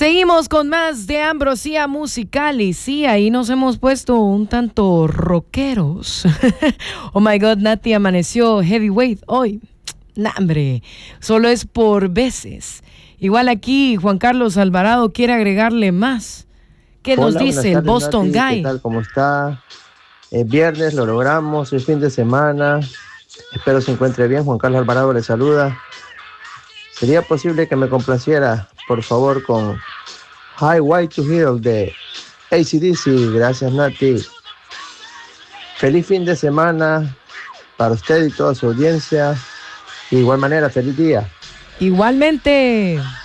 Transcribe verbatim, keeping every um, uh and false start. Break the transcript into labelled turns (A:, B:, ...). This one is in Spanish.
A: Seguimos con más de Ambrosía Musical y sí, ahí nos hemos puesto un tanto rockeros. Oh my God, Nati amaneció heavyweight hoy. Nah, hombre, solo es por veces. Igual aquí Juan Carlos Alvarado quiere agregarle más. ¿Qué
B: Hola,
A: nos dice el
B: tardes,
A: Boston
B: Nati.
A: Guy?
B: ¿Qué tal? ¿Cómo está? Es viernes, lo logramos, es fin de semana. Espero se encuentre bien. Juan Carlos Alvarado le saluda. ¿Sería posible que me complaciera, por favor, con Highway to Hell de A C D C? Gracias, Nati. Feliz fin de semana para usted y toda su audiencia. De igual manera, feliz día.
A: Igualmente.